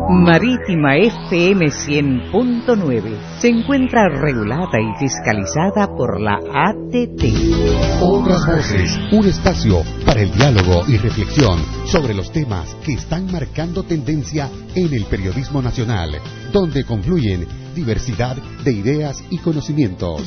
Marítima FM 100.9 se encuentra regulada y fiscalizada por la ATT. Otras voces, un espacio para el diálogo y reflexión sobre los temas que están marcando tendencia en el periodismo nacional, donde confluyen diversidad de ideas y conocimientos.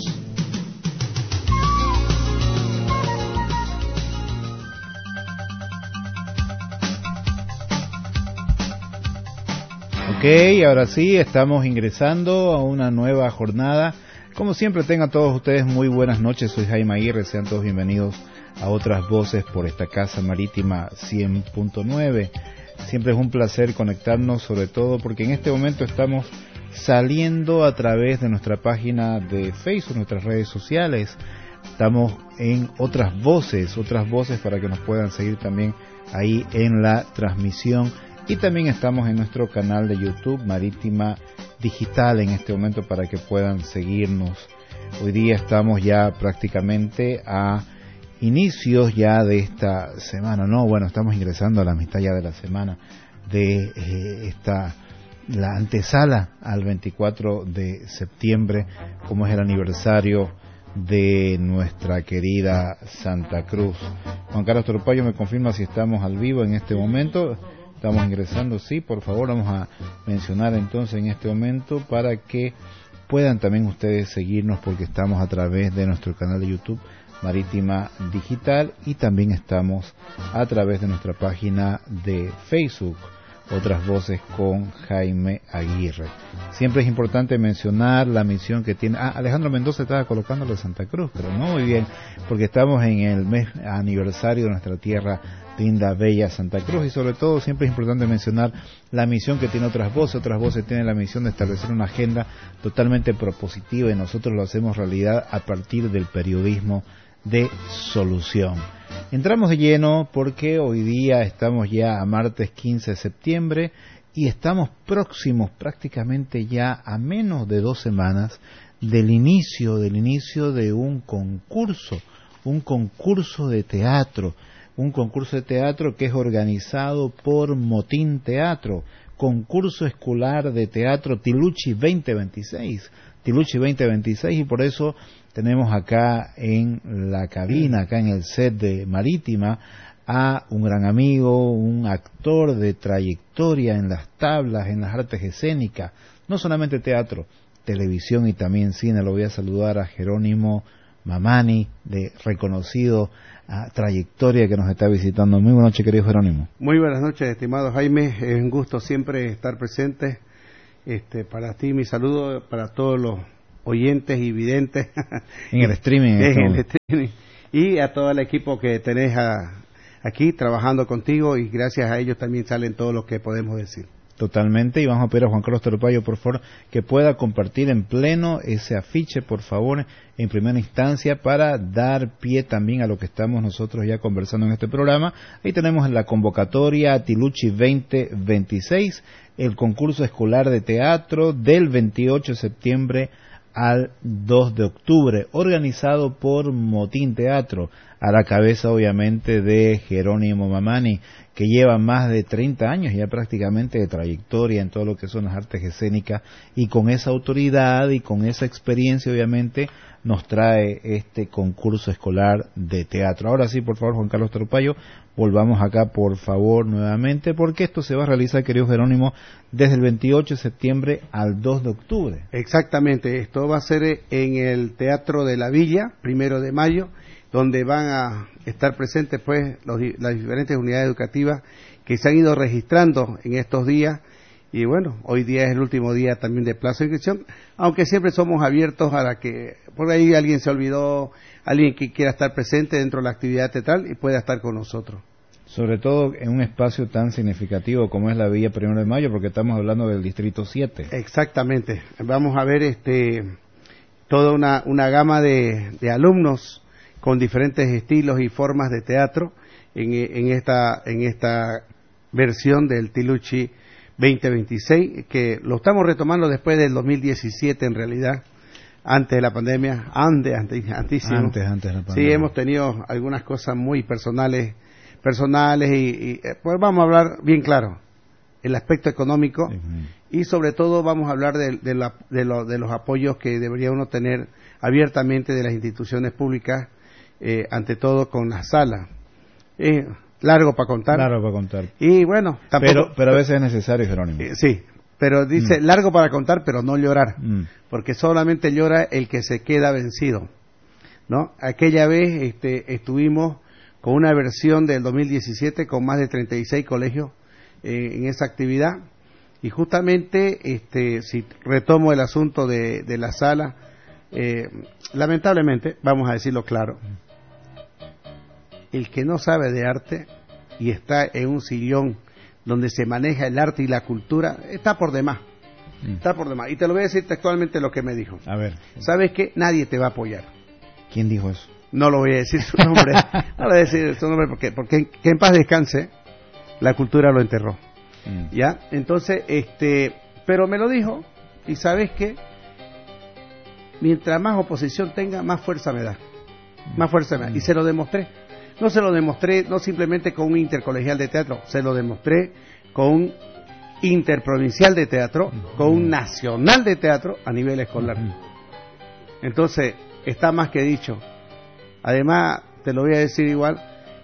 Ok, ahora sí, estamos ingresando a una nueva jornada. Como siempre, tengan todos ustedes muy buenas noches. Soy Jaime Aguirre, sean todos bienvenidos a Otras Voces por esta Casa Marítima 100.9. Siempre es un placer conectarnos, sobre todo porque en este momento estamos saliendo a través de nuestra página de Facebook, nuestras redes sociales. Estamos en Otras Voces para que nos puedan seguir también ahí en la transmisión. Y también estamos en nuestro canal de YouTube, Marítima Digital, en este momento para que puedan seguirnos. Hoy día estamos ya prácticamente a inicios ya de esta semana, estamos ingresando a la mitad ya de la semana de la antesala al 24 de septiembre, como es el aniversario de nuestra querida Santa Cruz. Juan Carlos Torpayo me confirma si estamos al vivo en este momento. Estamos ingresando, sí, por favor, vamos a mencionar entonces en este momento para que puedan también ustedes seguirnos, porque estamos a través de nuestro canal de YouTube Marítima Digital y también estamos a través de nuestra página de Facebook, Otras Voces con Jaime Aguirre. Siempre es importante mencionar la misión que tiene. Alejandro Mendoza estaba colocándolo de Santa Cruz, pero no muy bien, porque estamos en el mes aniversario de nuestra tierra linda, bella Santa Cruz, y sobre todo siempre es importante mencionar la misión que tiene Otras Voces. Otras Voces tiene la misión de establecer una agenda totalmente propositiva, y nosotros lo hacemos realidad a partir del periodismo de solución. Entramos de lleno porque hoy día estamos ya a martes 15 de septiembre y estamos próximos prácticamente ya a menos de 2 semanas del inicio de un concurso de teatro. Un concurso de teatro que es organizado por Motín Teatro, concurso escolar de teatro Tiluchi 2026, y por eso tenemos acá en la cabina, acá en el set de Marítima, a un gran amigo, un actor de trayectoria en las tablas, en las artes escénicas, no solamente teatro, televisión y también cine. Lo voy a saludar a Jerónimo Mamani, de reconocido trayectoria, que nos está visitando. Muy buenas noches, querido Jerónimo. Muy buenas noches, estimado Jaime. Es un gusto siempre estar presente. Para ti mi saludo, para todos los oyentes y videntes en el streaming, y a todo el equipo que tenés aquí trabajando contigo, y gracias a ellos también salen todo lo que podemos decir. Totalmente, y vamos a pedir a Juan Carlos Torpayo, por favor, que pueda compartir en pleno ese afiche, por favor, en primera instancia, para dar pie también a lo que estamos nosotros ya conversando en este programa. Ahí tenemos la convocatoria Tiluchi 2026, el concurso escolar de teatro del 28 de septiembre al 2 de octubre, organizado por Motín Teatro, a la cabeza obviamente de Jerónimo Mamani, que lleva más de 30 años ya prácticamente de trayectoria en todo lo que son las artes escénicas, y con esa autoridad y con esa experiencia obviamente nos trae este concurso escolar de teatro. Ahora sí, por favor, Juan Carlos Torpayo, volvamos acá por favor nuevamente, porque esto se va a realizar, querido Jerónimo, desde el 28 de septiembre al 2 de octubre. Exactamente, esto va a ser en el Teatro de la Villa, 1 de mayo, donde van a estar presentes pues las diferentes unidades educativas que se han ido registrando en estos días. Y bueno, hoy día es el último día también de plazo de inscripción, aunque siempre somos abiertos a la que por ahí alguien se olvidó, alguien que quiera estar presente dentro de la actividad teatral y pueda estar con nosotros. Sobre todo en un espacio tan significativo como es la Villa 1 de Mayo, porque estamos hablando del Distrito 7. Exactamente, vamos a ver toda una gama de alumnos con diferentes estilos y formas de teatro en esta versión del Tiluchi 2026, que lo estamos retomando después del 2017 en realidad, antes de la pandemia, antes de la pandemia. Sí, hemos tenido algunas cosas muy personales y pues vamos a hablar bien claro. el aspecto económico, Uh-huh. y sobre todo vamos a hablar de los apoyos que debería uno tener abiertamente de las instituciones públicas, ante todo con las salas. Largo para contar. Claro, para contar. Y bueno, tampoco... Pero a veces es necesario, Jerónimo. Sí, pero dice largo para contar, pero no llorar, Porque porque solamente llora el que se queda vencido, ¿no? Aquella vez estuvimos con una versión del 2017 con más de 36 colegios en esa actividad, y justamente si retomo el asunto de la sala, lamentablemente, vamos a decirlo claro, el que no sabe de arte y está en un sillón donde se maneja el arte y la cultura, está por demás. Está por demás. Y te lo voy a decir textualmente lo que me dijo. A ver. ¿Sabes qué? Nadie te va a apoyar. ¿Quién dijo eso? No lo voy a decir su nombre. No lo voy a decir su nombre porque que en paz descanse, la cultura lo enterró. ¿Ya? Entonces, pero me lo dijo, y ¿sabes qué? Mientras más oposición tenga, más fuerza me da. Más fuerza me da. Y se lo demostré. No se lo demostré no simplemente con un intercolegial de teatro, se lo demostré con un interprovincial de teatro, con un nacional de teatro a nivel escolar. Entonces, está más que dicho. Además, te lo voy a decir igual,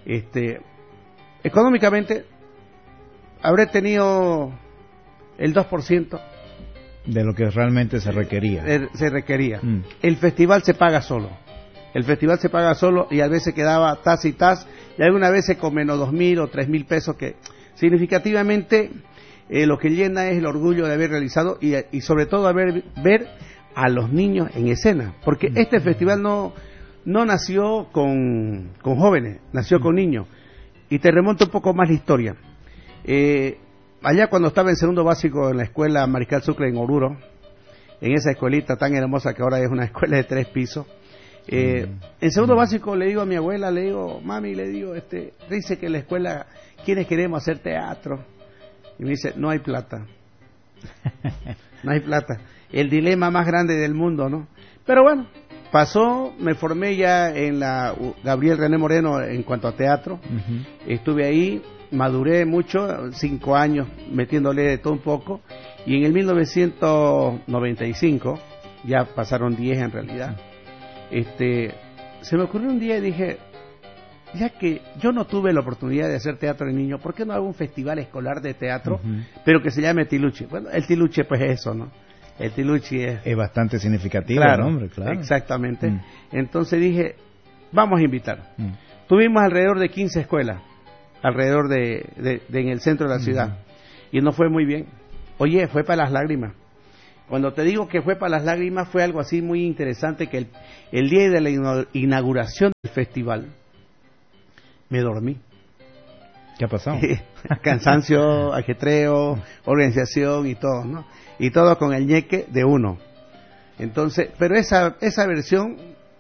económicamente habré tenido el 2% de lo que realmente se requería. Se requería. El festival se paga solo. El festival se paga solo, y a veces quedaba tas y tas, y algunas veces con menos 2.000 o 3.000 pesos, que significativamente lo que llena es el orgullo de haber realizado y sobre todo ver a los niños en escena, porque este festival no nació con jóvenes, nació con niños. Y te remonto un poco más la historia. Allá cuando estaba en segundo básico en la escuela Mariscal Sucre en Oruro, en esa escuelita tan hermosa que ahora es una escuela de 3 pisos, en segundo básico le digo a mi abuela, le digo, mami, le digo, dice que en la escuela, ¿quiénes queremos hacer teatro? Y me dice, no hay plata. No hay plata. El dilema más grande del mundo, ¿no? Pero bueno, pasó, me formé ya en la Gabriel René Moreno en cuanto a teatro. Estuve ahí, maduré mucho, 5 años metiéndole de todo un poco, y en el 1995, ya pasaron 10 en realidad, se me ocurrió un día y dije, ya que yo no tuve la oportunidad de hacer teatro de niño, ¿por qué no hago un festival escolar de teatro, pero que se llame Tiluchi? Bueno, el Tiluchi pues es eso, ¿no? El Tiluchi es bastante significativo, claro, el nombre, claro. Exactamente. Entonces dije, vamos a invitar. Tuvimos alrededor de 15 escuelas, alrededor de en el centro de la ciudad, y nos fue muy bien. Oye, fue para las lágrimas. Cuando te digo que fue para las lágrimas, fue algo así muy interesante, que el día de la inauguración del festival, me dormí. ¿Qué ha pasado? Cansancio, ajetreo, organización y todo, ¿no? Y todo con el ñeque de uno. Entonces, pero esa versión,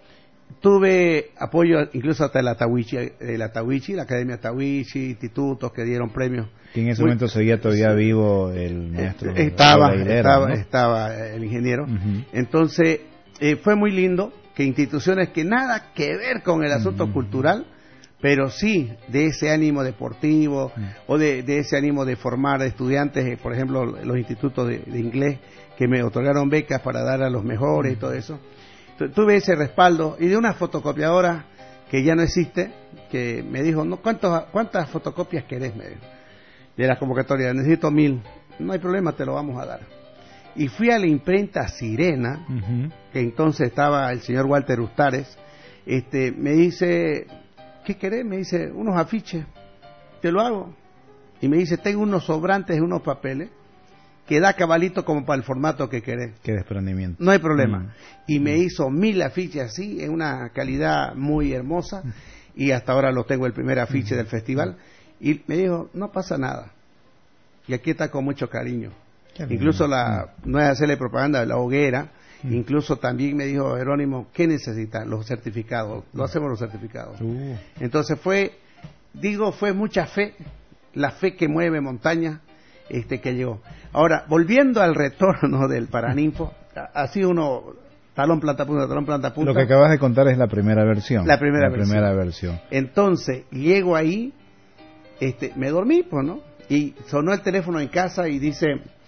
tuve apoyo incluso hasta la Tawichi, la Academia Tawichi, institutos que dieron premios. Que en ese momento seguía todavía vivo el maestro. Estaba ¿no? el ingeniero. Entonces, fue muy lindo que instituciones que nada que ver con el asunto cultural, pero sí de ese ánimo deportivo, o de ese ánimo de formar estudiantes, por ejemplo, los institutos de inglés, que me otorgaron becas para dar a los mejores y todo eso. Tuve ese respaldo, y de una fotocopiadora que ya no existe, que me dijo, no, ¿cuántas fotocopias querés? Me dijo, de la convocatoria, necesito 1.000. No hay problema, te lo vamos a dar. Y fui a la imprenta Sirena, que entonces estaba el señor Walter Ustares, me dice, ¿qué querés? Me dice, unos afiches, te lo hago. Y me dice, tengo unos sobrantes, unos papeles, que da cabalito como para el formato que querés. Qué desprendimiento. No hay problema. Y me hizo 1.000 afiches así, en una calidad muy hermosa, y hasta ahora lo tengo, el primer afiche del festival. Y me dijo, no pasa nada. Y aquí está con mucho cariño. Incluso no es hacerle propaganda de la hoguera, incluso también me dijo Jerónimo, ¿qué necesitan? Los certificados. Lo hacemos los certificados. Entonces fue mucha fe, la fe que mueve montaña, que llegó. Ahora, volviendo al retorno del Paraninfo, así uno, talón, planta, punta. Lo que acabas de contar es la primera versión. La primera versión. Entonces, llego ahí, me dormí, pues, ¿no? y sonó el teléfono en casa y dice,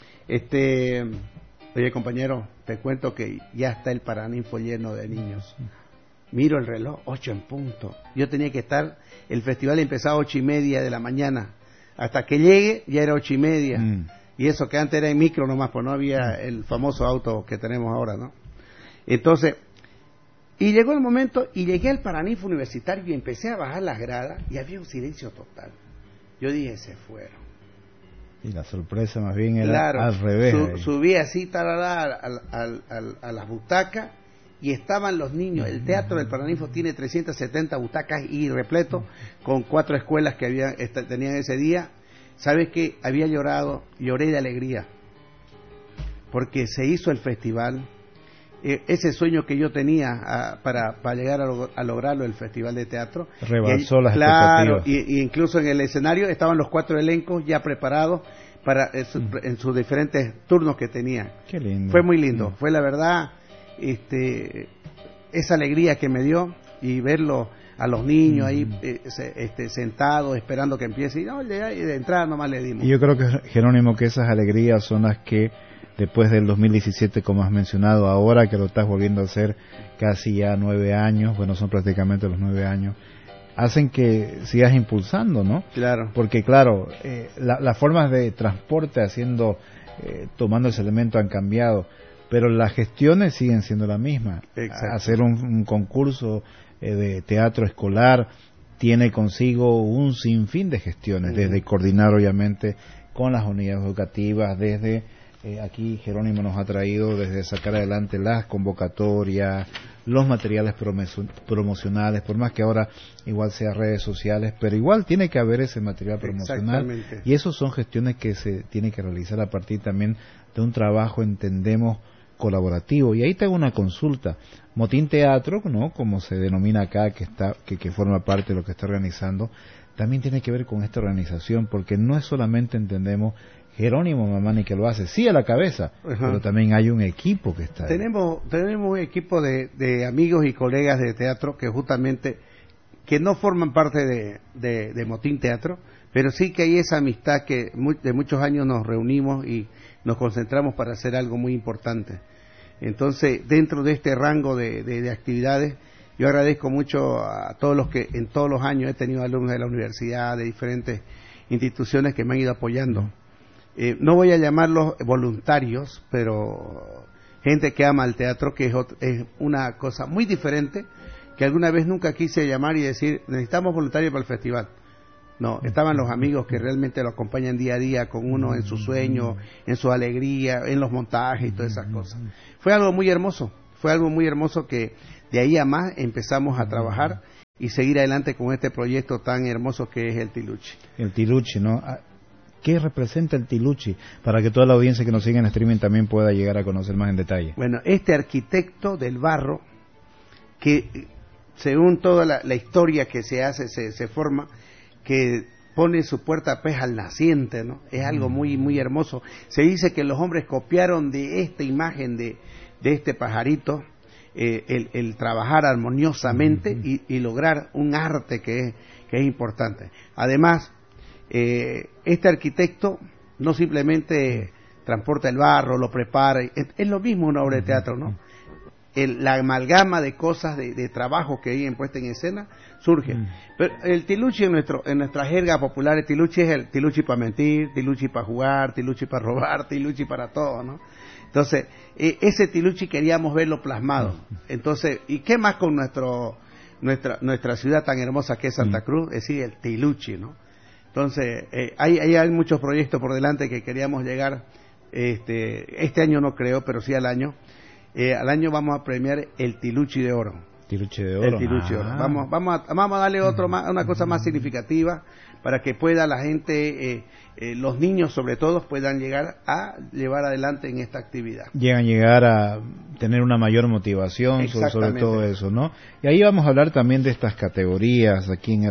oye compañero, te cuento que ya está el Paraninfo lleno de niños. Miro el reloj, 8 en punto. Yo tenía que estar, el festival empezaba a 8:30 de la mañana. Hasta que llegue ya era 8:30. Y eso que antes era en micro nomás, pues no había el famoso auto que tenemos ahora, ¿no? Entonces, y llegó el momento, y llegué al Paraninfo Universitario y empecé a bajar las gradas y había un silencio total. Yo dije, se fueron. Y la sorpresa más bien era claro, al revés. Subí así, tarará, a las butacas, y estaban los niños. El Teatro del Paraninfo tiene 370 butacas y repleto, con 4 escuelas que tenían ese día. ¿Sabes qué? Había llorado, lloré de alegría, porque se hizo el festival. Ese sueño que yo tenía para llegar a lograrlo, el Festival de Teatro. Rebasó las expectativas. Claro, y incluso en el escenario estaban los 4 elencos ya preparados para en sus diferentes turnos que tenían. Qué lindo. Fue muy lindo, fue la verdad, esa alegría que me dio, y verlo a los niños ahí sentados esperando que empiece, y no, de entrada nomás le dimos. Y yo creo que, Jerónimo, que esas alegrías son las que después del 2017, como has mencionado, ahora que lo estás volviendo a hacer casi ya 9 años, bueno, son prácticamente los 9 años, hacen que sigas impulsando, ¿no? Claro. Porque, claro, las formas de transporte tomando ese elemento han cambiado, pero las gestiones siguen siendo las mismas. Exacto. Hacer un concurso de teatro escolar tiene consigo un sinfín de gestiones, desde coordinar, obviamente, con las unidades educativas, desde... aquí Jerónimo nos ha traído desde sacar adelante las convocatorias, los materiales promocionales, por más que ahora igual sea redes sociales, pero igual tiene que haber ese material promocional, y eso son gestiones que se tienen que realizar a partir también de un trabajo, entendemos, colaborativo. Y ahí tengo una consulta. Motín Teatro, ¿no?, como se denomina acá, que forma parte de lo que está organizando, también tiene que ver con esta organización, porque no es solamente, entendemos, Jerónimo Mamani que lo hace, sí, a la cabeza, pero también hay un equipo que está ahí. Tenemos un equipo de amigos y colegas de teatro que justamente, que no forman parte de Motín Teatro, pero sí que hay esa amistad que de muchos años nos reunimos y nos concentramos para hacer algo muy importante. Entonces, dentro de este rango de actividades, yo agradezco mucho a todos los que en todos los años he tenido alumnos de la universidad, de diferentes instituciones que me han ido apoyando. No voy a llamarlos voluntarios, pero gente que ama el teatro, que es una cosa muy diferente, que alguna vez nunca quise llamar y decir, necesitamos voluntarios para el festival. No, estaban los amigos que realmente lo acompañan día a día con uno en su sueño, en su alegría, en los montajes y todas esas cosas. Fue algo muy hermoso que de ahí a más empezamos a trabajar y seguir adelante con este proyecto tan hermoso que es el Tiluchi. El Tiluchi, ¿no? ¿Qué representa el Tiluchi? Para que toda la audiencia que nos sigue en streaming también pueda llegar a conocer más en detalle. Bueno, este arquitecto del barro, que según toda la historia que se hace, se forma, que pone su puerta pues al naciente, ¿no? Es algo muy, muy hermoso. Se dice que los hombres copiaron de esta imagen de este pajarito, el trabajar armoniosamente y lograr un arte que es importante. Además, este arquitecto no simplemente transporta el barro, lo prepara, es lo mismo una obra de teatro, ¿no? La amalgama de cosas, de trabajo que hay puesta en escena, surge. Pero el Tiluchi en nuestra jerga popular, el Tiluchi es el Tiluchi para mentir, Tiluchi para jugar, Tiluchi para robar, Tiluchi para todo, ¿no? Entonces, ese Tiluchi queríamos verlo plasmado. Entonces, ¿y qué más con nuestra ciudad tan hermosa que es Santa Cruz? Es decir, el Tiluchi, ¿no? Entonces, hay muchos proyectos por delante que queríamos llegar, este año no creo, pero sí al año. Al año vamos a premiar el Tiluchi de Oro. Tiluchi de Oro. El Tiluchi de Oro. Vamos a darle una cosa más significativa para que pueda la gente, los niños sobre todo, puedan llegar a llevar adelante en esta actividad. Llegar a tener una mayor motivación sobre todo eso, ¿no? Y ahí vamos a hablar también de estas categorías. Aquí en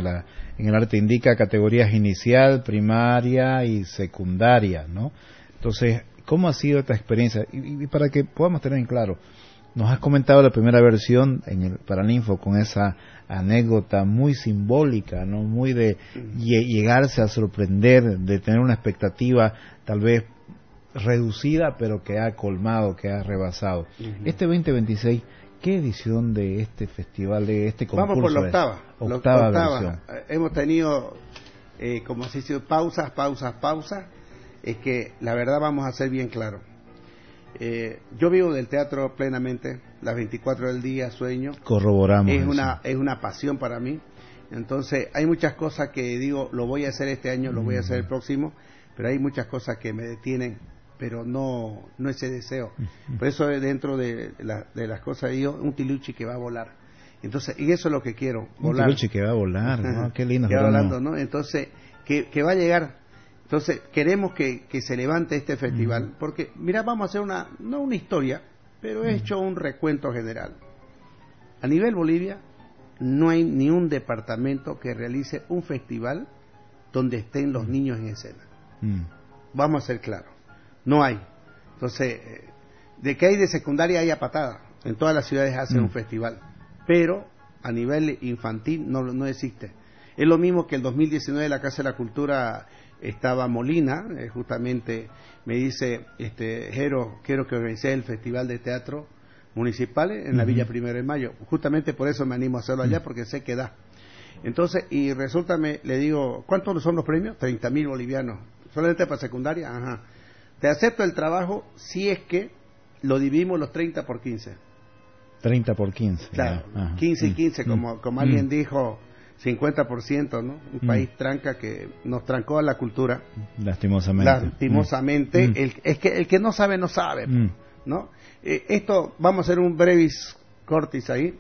el arte indica categorías inicial, primaria y secundaria, ¿no? Entonces, ¿cómo ha sido esta experiencia? Y para que podamos tener en claro, Nos has comentado la primera versión en el Paraninfo con esa anécdota muy simbólica, ¿no? Muy de llegarse a sorprender, de tener una expectativa tal vez reducida, pero que ha colmado, que ha rebasado. Este 2026, ¿qué edición de este festival, de este concurso? Vamos por la octava. Octava versión. Hemos tenido, como se dice, pausas. Es que la verdad vamos a ser bien claros. Yo vivo del teatro plenamente, las 24 del día, sueño. Corroboramos es una pasión para mí. Entonces hay muchas cosas que digo, lo voy a hacer este año, lo voy a hacer el próximo, pero hay muchas cosas que me detienen, pero no ese deseo. Por eso dentro de las cosas digo, un tiluchi que va a volar. Entonces, y eso es lo que quiero, volar. Un tiluchi que va a volar, ¿no? Qué lindo. Que va volando, ¿no? Entonces, que va a llegar. Entonces, queremos que se levante este festival, porque, mira, vamos a hacer no una historia, pero he hecho un recuento general. A nivel Bolivia, no hay ni un departamento que realice un festival donde estén los niños en escena. Vamos a ser claros, no hay. Entonces, de que hay de secundaria hay a patada, en todas las ciudades hacen un festival, pero a nivel infantil no existe. Es lo mismo que el 2019 la Casa de la Cultura estaba Molina, justamente me dice, Jero, quiero que organice el Festival de Teatro Municipal en la Villa 1 de Mayo. Justamente por eso me animo a hacerlo allá, porque sé que da. Entonces, y resulta, le digo, ¿cuántos son los premios? 30.000 bolivianos. ¿Solamente para secundaria? Ajá. Te acepto el trabajo si es que lo dividimos los 30 por 15. 30 por 15. Claro, 15 y 15, como alguien dijo, 50%, ¿no? Un país tranca que nos trancó a la cultura. Lastimosamente. Es que el que no sabe, no sabe, ¿no? Esto, vamos a hacer un brevis cortis ahí.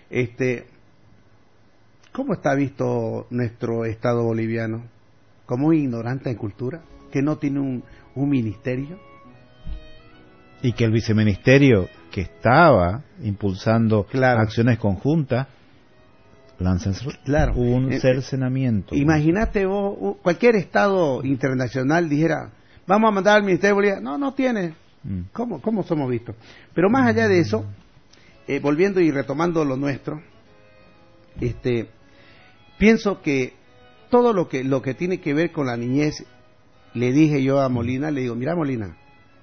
¿Cómo está visto nuestro Estado boliviano? ¿Como un ignorante en cultura? ¿Que no tiene un ministerio? Y que el viceministerio que estaba impulsando acciones conjuntas lanza un cercenamiento. Imagínate vos, cualquier Estado internacional dijera, vamos a mandar al Ministerio de Bolivia. No tiene. ¿Cómo somos vistos? Pero más allá de eso, volviendo y retomando lo nuestro, pienso que todo lo que tiene que ver con la niñez, le dije yo a Molina, le digo, mira Molina,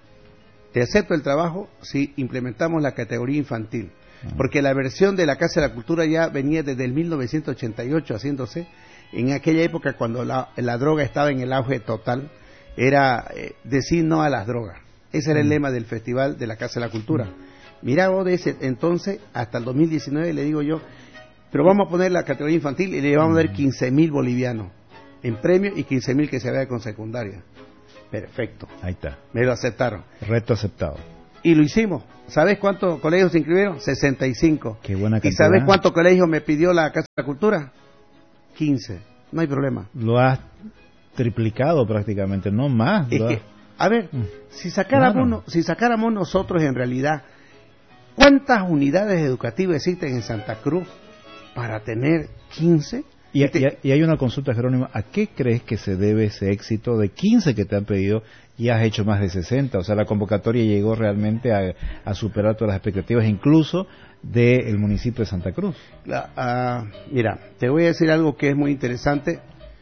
te acepto el trabajo si implementamos la categoría infantil, porque la versión de la Casa de la Cultura ya venía desde el 1988 haciéndose, en aquella época cuando la droga estaba en el auge total, era decir no a las drogas. Ese era el lema del Festival de la Casa de la Cultura. Mira vos, de ese entonces hasta el 2019 le digo yo, pero vamos a poner la categoría infantil y le vamos a dar 15.000 bolivianos en premio y 15.000 que se vea con secundaria. Perfecto. Ahí está. Me lo aceptaron. Reto aceptado. Y lo hicimos. ¿Sabes cuántos colegios se inscribieron? 65. Qué buena cantidad. ¿Y sabes cuántos colegios me pidió la Casa de la Cultura? 15. No hay problema. Lo has triplicado prácticamente, no más. Es que, a ver, si sacáramos nosotros en realidad, ¿cuántas unidades educativas existen en Santa Cruz para tener 15? Y hay una consulta, Jerónimo, ¿a qué crees que se debe ese éxito de 15 que te han pedido y has hecho más de 60? O sea, la convocatoria llegó realmente a superar todas las expectativas, incluso del municipio de Santa Cruz. Mira, te voy a decir algo que es muy interesante,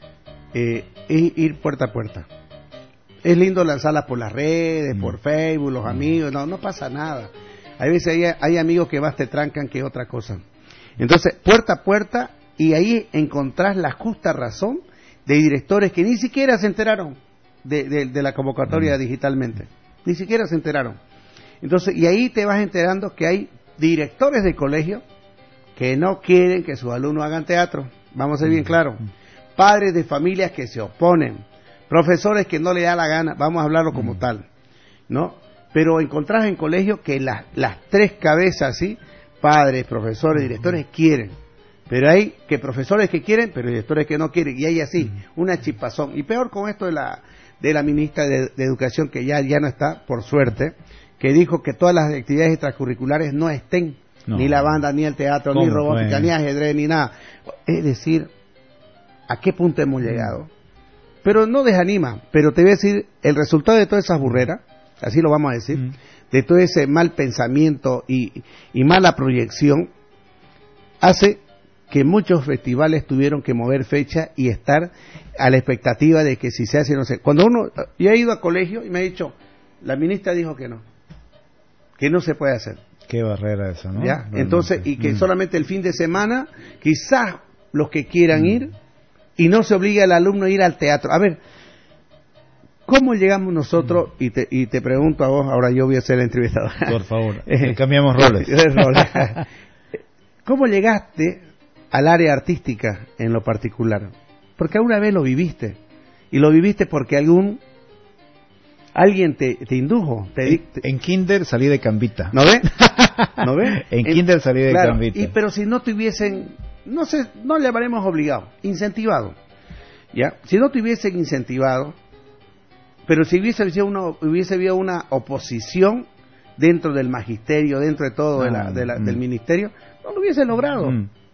es ir puerta a puerta. Es lindo lanzarlas por las redes, por Facebook, los amigos, no pasa nada. Hay veces hay amigos que más te trancan que otra cosa. Entonces, puerta a puerta, y ahí encontrás la justa razón de directores que ni siquiera se enteraron de la convocatoria digitalmente, ni siquiera se enteraron. Entonces, y ahí te vas enterando que hay directores de colegio que no quieren que sus alumnos hagan teatro, vamos a ser bien claros, padres de familias que se oponen, profesores que no le da la gana, vamos a hablarlo como tal, ¿no? Pero encontrás en colegio que las tres cabezas, ¿sí? Padres, profesores, directores quieren. Pero hay que profesores que quieren, pero directores que no quieren, y hay así, una chipazón. Y peor con esto de la ministra de Educación, que ya no está, por suerte, que dijo que todas las actividades extracurriculares no estén, ni la banda, ni el teatro, ni robótica, ni ajedrez, ni nada. Es decir, ¿a qué punto hemos llegado? Pero no desanima, pero te voy a decir, el resultado de todas esas burreras, así lo vamos a decir, de todo ese mal pensamiento y mala proyección, hace que muchos festivales tuvieron que mover fecha y estar a la expectativa de que si se hace, no sé. Cuando yo he ido a colegio y me ha dicho, la ministra dijo que no se puede hacer. Qué barrera eso, ¿no? ¿Ya? Entonces, y que solamente el fin de semana, quizás los que quieran ir, y no se obliga al alumno a ir al teatro. A ver, ¿cómo llegamos nosotros? Y te pregunto a vos, ahora yo voy a ser el entrevistador. Por favor, cambiamos roles. ¿Cómo llegaste al área artística en lo particular? Porque alguna vez lo viviste, y lo viviste porque alguien te indujo. En kinder salí de cambita. ¿No ves? ¿No ves? En kinder salí de cambita. Pero si no te hubiesen, no le llamaremos obligado, incentivado. ¿Ya? Si no te hubiesen incentivado, pero si hubiese habido una oposición dentro del magisterio, dentro de todo del ministerio, no lo hubiese logrado.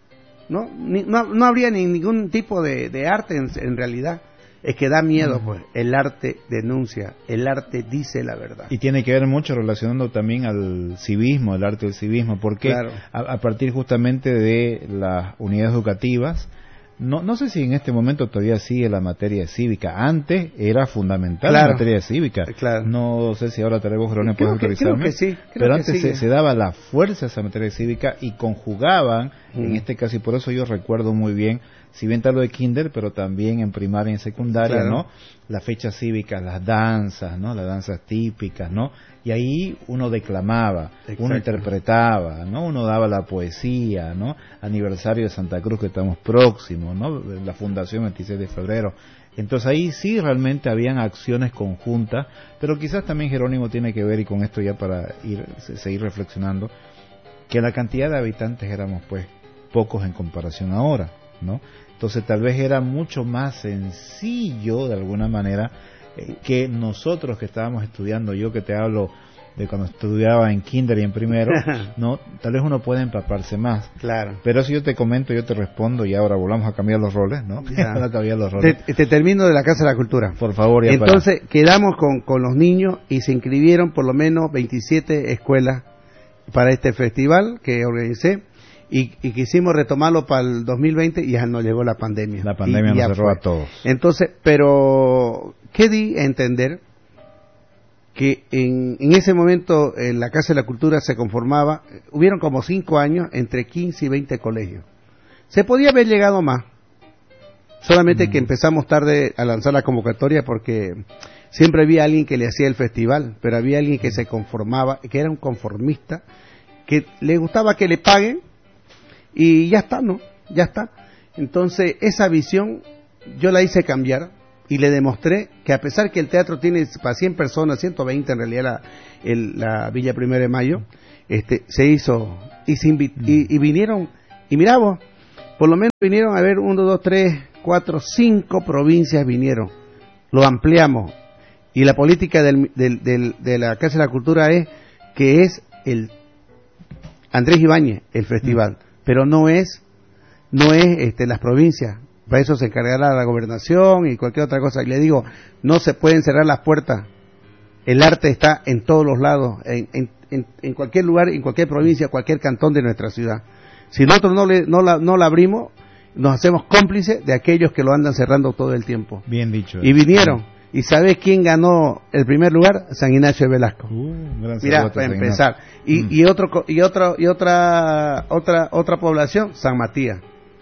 No habría ningún tipo de arte en realidad. Es que da miedo, pues. El arte denuncia, el arte dice la verdad. Y tiene que ver mucho relacionando también al civismo, el arte del civismo, porque claro, a partir justamente de las unidades educativas, no sé si en este momento todavía sigue la materia cívica. Antes era fundamental la materia cívica. Claro. No sé si ahora tal vez vos, Jerónimo, puedes autorizarme. Creo que sí. Pero antes se daba la fuerza a esa materia cívica y conjugaban, en este caso, y por eso yo recuerdo muy bien, si bien tal lo de kinder, pero también en primaria y en secundaria, claro, ¿no? Las fechas cívicas, las danzas, ¿no? Las danzas típicas, ¿no? Y ahí uno declamaba, exacto, uno interpretaba, ¿no? Uno daba la poesía, ¿no? Aniversario de Santa Cruz que estamos próximos, ¿no? La fundación 26 de febrero. Entonces ahí sí realmente habían acciones conjuntas, pero quizás también Jerónimo tiene que ver, y con esto ya para seguir reflexionando, que la cantidad de habitantes éramos pues pocos en comparación ahora, ¿no? Entonces tal vez era mucho más sencillo de alguna manera que nosotros que estábamos estudiando, yo que te hablo de cuando estudiaba en kinder y en primero, no, tal vez uno puede empaparse más. Claro. Pero si yo te comento, yo te respondo, y ahora volvamos a cambiar los roles, ¿no? Ahora cambiar los roles. Te termino de la Casa de la Cultura. Por favor, ya. Entonces quedamos con los niños y se inscribieron por lo menos 27 escuelas para este festival que organicé. Y quisimos retomarlo para el 2020 y ya no llegó la pandemia. La pandemia nos cerró a todos. Entonces, pero ¿qué di a entender? Que en ese momento en la Casa de la Cultura se conformaba, hubieron como 5 años, entre 15 y 20 colegios. Se podía haber llegado más, solamente que empezamos tarde a lanzar la convocatoria porque siempre había alguien que le hacía el festival, pero había alguien que se conformaba, que era un conformista, que le gustaba que le paguen, y ya está, ¿no? Ya está. Entonces, esa visión yo la hice cambiar y le demostré que a pesar que el teatro tiene para 100 personas, 120 en realidad la Villa 1 de Mayo, se hizo y vinieron, y mirá vos, por lo menos vinieron a ver 1, 2, 3, 4, 5 provincias vinieron. Lo ampliamos. Y la política de la Casa de la Cultura es que es el Andrés Ibáñez, el festival. Pero no es las provincias. Para eso se encargará la gobernación y cualquier otra cosa. Y le digo, no se pueden cerrar las puertas. El arte está en todos los lados, en cualquier lugar, en cualquier provincia, cualquier cantón de nuestra ciudad. Si nosotros no la abrimos, nos hacemos cómplices de aquellos que lo andan cerrando todo el tiempo. Bien dicho. Y vinieron. ¿Y sabés quién ganó el primer lugar? San Ignacio de Velasco. Mirá, para empezar. Y otra población, San Matías.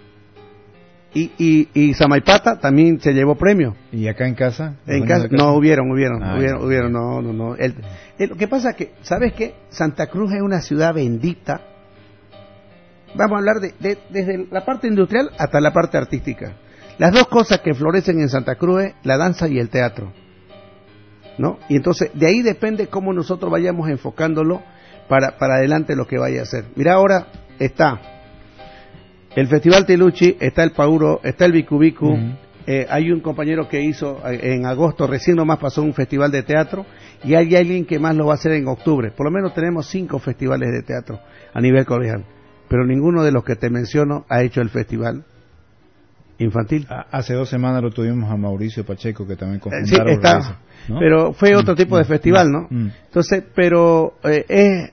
Y Samaipata también se llevó premio. ¿Y acá en casa? En casa no hubieron, no. Lo que pasa es que, ¿sabes qué? Santa Cruz es una ciudad bendita. Vamos a hablar desde la parte industrial hasta la parte artística. Las dos cosas que florecen en Santa Cruz es la danza y el teatro, ¿no? Y entonces de ahí depende cómo nosotros vayamos enfocándolo para adelante lo que vaya a hacer. Mira, ahora está el Festival Tiluchi, está el Pauro, está el Bicu Bicu. Hay un compañero que hizo en agosto, recién nomás pasó un festival de teatro, y hay alguien que más lo va a hacer en octubre. Por lo menos tenemos 5 festivales de teatro a nivel colegial, pero ninguno de los que te menciono ha hecho el festival infantil. Hace 2 semanas lo tuvimos a Mauricio Pacheco, que también confundaron. Sí, está, ¿no? Pero fue otro tipo de festival, ¿no? Entonces, pero es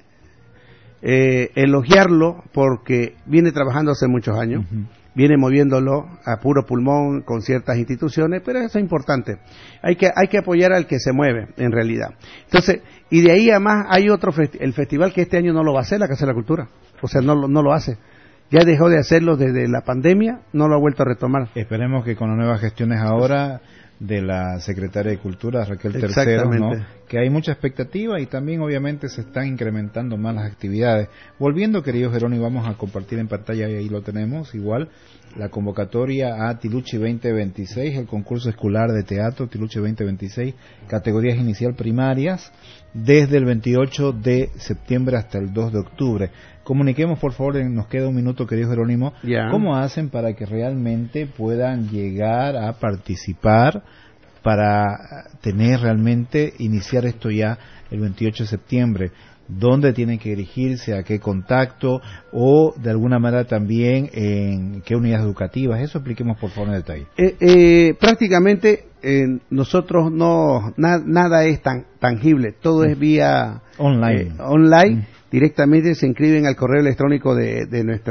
elogiarlo porque viene trabajando hace muchos años, viene moviéndolo a puro pulmón con ciertas instituciones, pero eso es importante. Hay que apoyar al que se mueve, en realidad. Entonces, y de ahí además hay otro el festival que este año no lo va a hacer, la Casa de la Cultura. O sea, no lo hace. Ya dejó de hacerlo desde la pandemia, no lo ha vuelto a retomar. Esperemos que con las nuevas gestiones ahora de la Secretaria de Cultura, Raquel Tercero, ¿no? Que hay mucha expectativa y también obviamente se están incrementando más las actividades. Volviendo, querido Jerónimo, vamos a compartir en pantalla, y ahí lo tenemos, igual, la convocatoria a Tiluchi 2026, el concurso escolar de teatro Tiluchi 2026, categorías inicial primarias, desde el 28 de septiembre hasta el 2 de octubre. Comuniquemos, por favor, nos queda un minuto, querido Jerónimo, ¿cómo hacen para que realmente puedan llegar a participar, para tener realmente, iniciar esto ya el 28 de septiembre? ¿Dónde tienen que dirigirse? ¿A qué contacto? O, de alguna manera, también, ¿en qué unidades educativas? Eso expliquemos, por favor, en detalle. Prácticamente, nosotros nada es tan tangible. Todo es vía online. Directamente se inscriben al correo electrónico del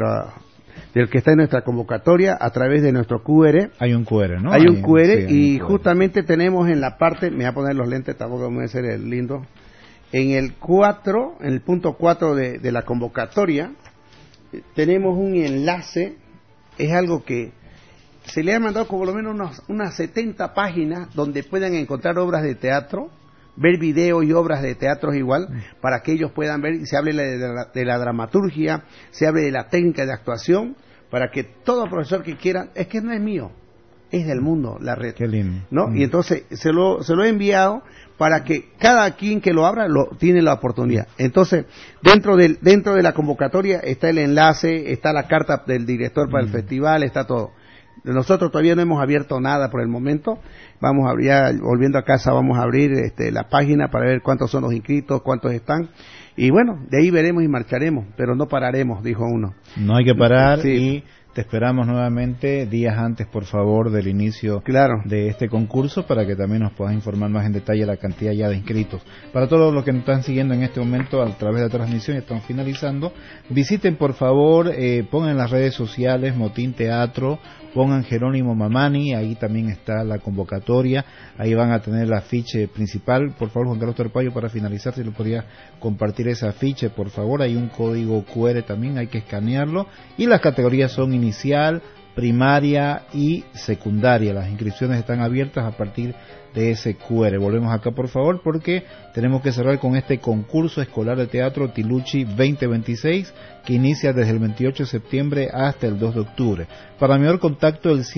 que está en nuestra convocatoria a través de nuestro QR. Hay un QR, ¿no? Hay un QR, y justamente tenemos en la parte, me voy a poner los lentes, tampoco me voy a hacer el lindo, en el punto 4 de la convocatoria, tenemos un enlace, es algo que se le ha mandado como por lo menos unas 70 páginas donde puedan encontrar obras de teatro, ver videos y obras de teatro igual, para que ellos puedan ver, y se hable de la dramaturgia, se hable de la técnica de actuación, para que todo profesor que quiera, es que no es mío, es del mundo la red. Qué lindo. ¿No? Y entonces se lo he enviado para que cada quien que lo abra tiene la oportunidad. Entonces, dentro de la convocatoria está el enlace, está la carta del director para el festival, está todo. Nosotros todavía no hemos abierto nada por el momento. Vamos a abrir, volviendo a casa, vamos a abrir la página para ver cuántos son los inscritos, cuántos están. Y bueno, de ahí veremos y marcharemos, pero no pararemos, dijo uno. No hay que parar, sí. Y te esperamos nuevamente días antes, por favor, del inicio de este concurso, para que también nos puedas informar más en detalle la cantidad ya de inscritos. Para todos los que nos están siguiendo en este momento a través de la transmisión, estamos finalizando, visiten por favor, pongan en las redes sociales Motín Teatro, pongan Jerónimo Mamani, ahí también está la convocatoria, ahí van a tener el afiche principal. Por favor, Juan Carlos Torpayo, para finalizar, si lo podría compartir ese afiche, por favor. Hay un código QR también, hay que escanearlo, y las categorías son inicial, primaria y secundaria. Las inscripciones están abiertas a partir de ese QR. Volvemos acá, por favor, porque tenemos que cerrar con este concurso escolar de teatro Tiluchi 2026, que inicia desde el 28 de septiembre hasta el 2 de octubre. Para mayor contacto, el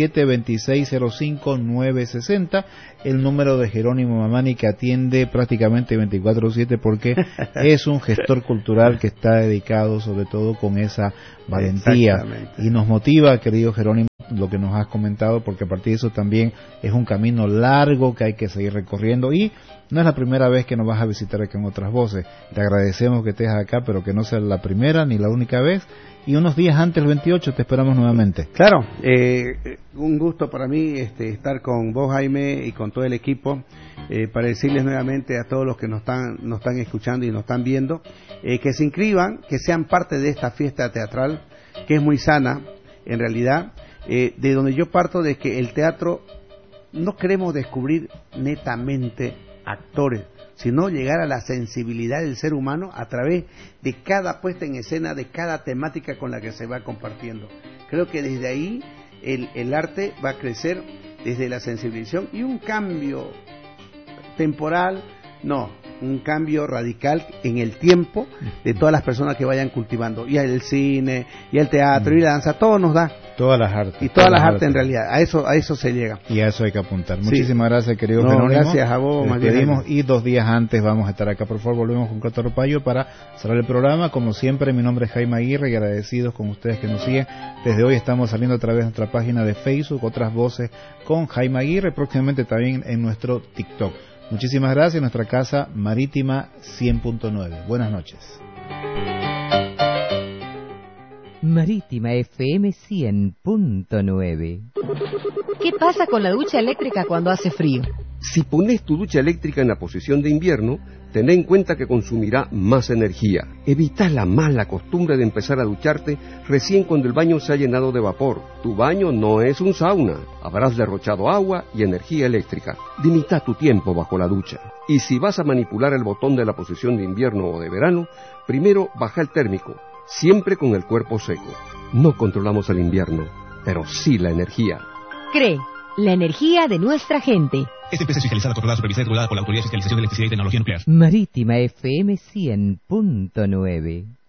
726-05-960, el número de Jerónimo Mamani, que atiende prácticamente 24/7, porque es un gestor cultural que está dedicado sobre todo con esa valentía. Y nos motiva, querido Jerónimo, lo que nos has comentado, porque a partir de eso también es un camino largo que hay que seguir recorriendo, y no es la primera vez que nos vas a visitar acá en Otras Voces. Te agradecemos que estés acá, pero que no sea la primera ni la única vez, y unos días antes, el 28, te esperamos nuevamente. Claro, un gusto para mí estar con vos, Jaime, y con todo el equipo, para decirles nuevamente a todos los que nos están escuchando y nos están viendo, que se inscriban, que sean parte de esta fiesta teatral, que es muy sana, en realidad, de donde yo parto de que el teatro no queremos descubrir netamente actores, sino llegar a la sensibilidad del ser humano a través de cada puesta en escena, de cada temática con la que se va compartiendo. Creo que desde ahí el arte va a crecer, desde la sensibilización, y un cambio temporal, un cambio radical en el tiempo de todas las personas que vayan cultivando, y el cine, y el teatro, y la danza, todo nos da. Todas las artes. Y todas las artes en realidad, a eso se llega. Y a eso hay que apuntar. Muchísimas gracias, querido Jerónimo. Gracias a vos. Y 2 días antes vamos a estar acá. Por favor, volvemos con Carlos Torpayo para cerrar el programa. Como siempre, mi nombre es Jaime Aguirre, y agradecidos con ustedes que nos siguen. Desde hoy estamos saliendo a través de nuestra página de Facebook, Otras Voces con Jaime Aguirre, próximamente también en nuestro TikTok. Muchísimas gracias. Nuestra casa marítima 100.9. Buenas noches. Marítima FM 100.9. ¿Qué pasa con la ducha eléctrica cuando hace frío? Si pones tu ducha eléctrica en la posición de invierno, ten en cuenta que consumirá más energía. Evita la mala costumbre de empezar a ducharte recién cuando el baño se ha llenado de vapor. Tu baño no es un sauna. Habrás derrochado agua y energía eléctrica. Limita tu tiempo bajo la ducha. Y si vas a manipular el botón de la posición de invierno o de verano, primero baja el térmico, siempre con el cuerpo seco. No controlamos el invierno, pero sí la energía. CRE, la energía de nuestra gente. Esta empresa es fiscalizada, controlada, supervisada y regulada por la Autoridad de Fiscalización de Electricidad y Tecnología Nuclear. Marítima FM 100.9.